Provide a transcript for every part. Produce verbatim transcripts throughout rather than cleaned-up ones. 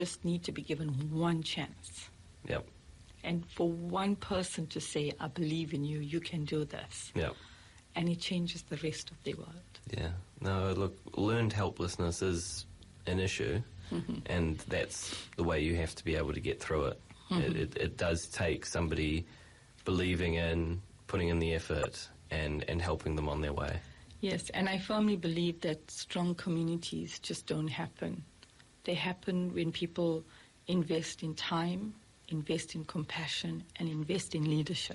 just need to be given one chance. Yep. And for one person to say, I believe in you, you can do this. Yep. And it changes the rest of the world. Yeah. No, look, learned helplessness is an issue, mm-hmm. and that's the way you have to be able to get through it. Mm-hmm. It, it. It does take somebody believing in, putting in the effort, and, and helping them on their way. Yes, and I firmly believe that strong communities just don't happen. They happen when people invest in time, invest in compassion, and invest in leadership.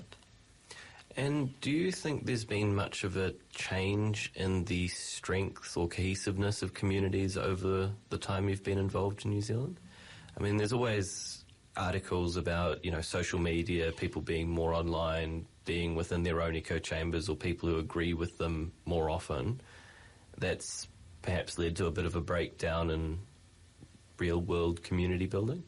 And do you think there's been much of a change in the strength or cohesiveness of communities over the time you've been involved in New Zealand? I mean, there's always articles about, you know, social media, people being more online, being within their own echo chambers, or people who agree with them more often. That's perhaps led to a bit of a breakdown in real-world community building?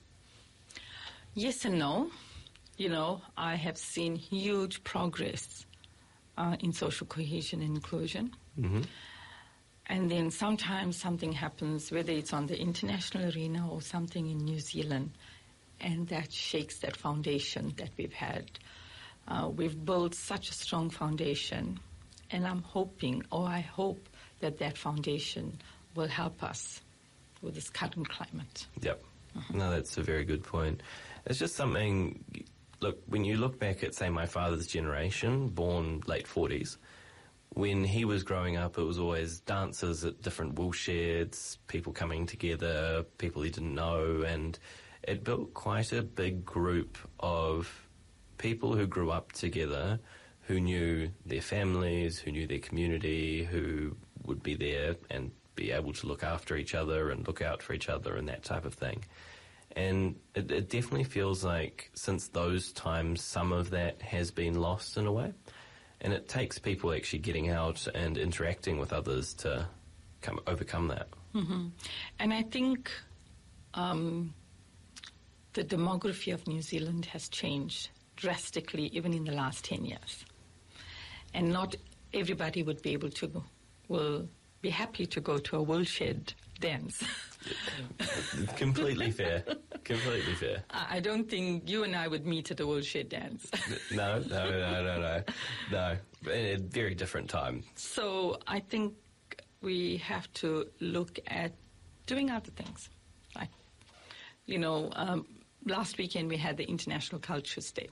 Yes and no. You know, I have seen huge progress uh, in social cohesion and inclusion. Mm-hmm. And then sometimes something happens, whether it's on the international arena or something in New Zealand, and that shakes that foundation that we've had. Uh, we've built such a strong foundation, and I'm hoping, or I hope, that that foundation will help us with this current climate. Yep. Mm-hmm. No, that's a very good point. It's just something, look, when you look back at, say, my father's generation, born late forties, when he was growing up, it was always dances at different woolsheds, people coming together, people he didn't know, and it built quite a big group of people who grew up together, who knew their families, who knew their community, who would be there and be able to look after each other and look out for each other and that type of thing. And it, it definitely feels like since those times, some of that has been lost in a way. And it takes people actually getting out and interacting with others to come overcome that. Mm-hmm. And I think um, the demography of New Zealand has changed drastically even in the last ten years. And not everybody would be able to, will be happy to go to a woolshed dance. Completely fair. Completely fair. I don't think you and I would meet at a woolshed dance. No, no, no, no, no. No, a very different time. So I think we have to look at doing other things. Like, you know, um, last weekend we had the International Cultures Day.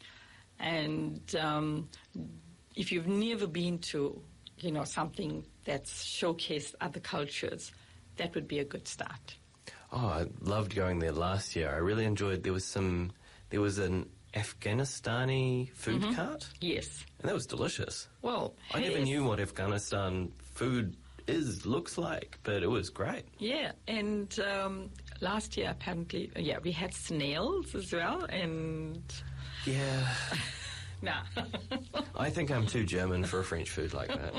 And um, if you've never been to, you know, something that's showcased other cultures, that would be a good start. Oh, I loved going there last year. I really enjoyed, there was some, there was an Afghanistani food mm-hmm. cart. Yes. And that was delicious. Well, I never knew what Afghanistan food is, looks like, but it was great. Yeah, and um, last year apparently, yeah, we had snails as well, and... Yeah. Nah. I think I'm too German for a French food like that.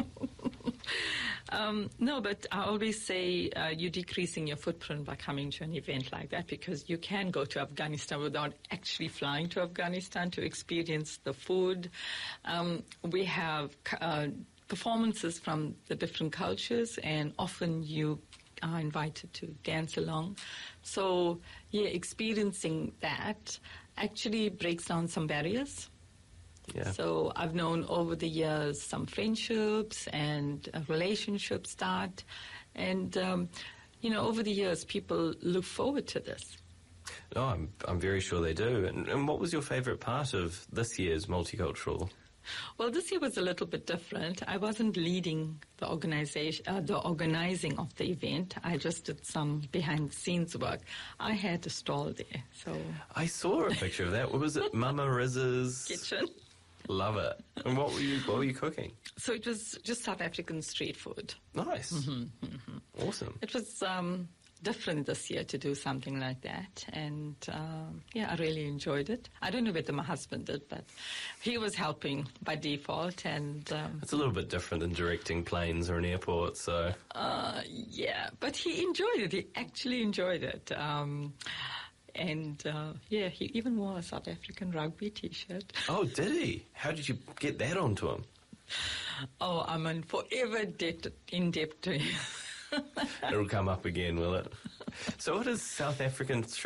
Um, no, but I always say uh, you're decreasing your footprint by coming to an event like that, because you can go to Afghanistan without actually flying to Afghanistan to experience the food. Um, we have uh, performances from the different cultures, and often you are invited to dance along. So, yeah, experiencing that actually breaks down some barriers. Yeah. So I've known over the years some friendships and uh, relationships start. And, um, you know, over the years, people look forward to this. Oh, I'm, I'm very sure they do. And, and what was your favourite part of this year's Multicultural? Well, this year was a little bit different. I wasn't leading the organization, uh, the organizing of the event. I just did some behind-the-scenes work. I had a stall there, so... I saw a picture of that. What was it? Mama Riz's... kitchen. Love it. And what were you what were you cooking? So it was just South African street food. Nice. Mm-hmm, mm-hmm. Awesome. It was um, different this year to do something like that. And, um, yeah, I really enjoyed it. I don't know whether my husband did, but he was helping by default. And um, it's a little bit different than directing planes or an airport, so... Uh, yeah, but he enjoyed it. He actually enjoyed it. Um And, uh, yeah, he even wore a South African rugby T-shirt. Oh, did he? How did you get that onto him? Oh, I'm in forever debt, in debt to him. It'll come up again, will it? So what does South African